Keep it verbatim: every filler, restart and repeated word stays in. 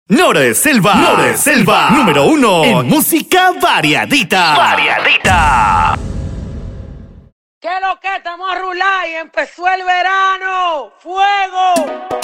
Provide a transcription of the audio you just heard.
Nora de Selva. Nora de Selva. Número uno en música variadita. Variadita. ¿Qué lo que? Estamos a rular y empezó el verano. ¡Fuego!